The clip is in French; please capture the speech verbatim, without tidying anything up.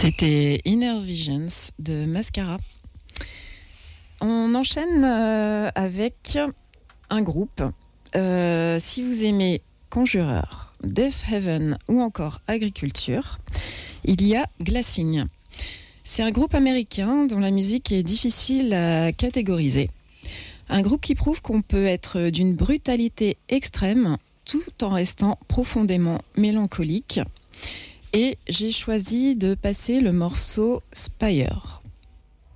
C'était Inner Visions de Mascara. On enchaîne euh, avec un groupe. Euh, si vous aimez Conjureur, Death Heaven ou encore Agriculture, il y a Glassing. C'est un groupe américain dont la musique est difficile à catégoriser. Un groupe qui prouve qu'on peut être d'une brutalité extrême tout en restant profondément mélancolique. Et j'ai choisi de passer le morceau Spire.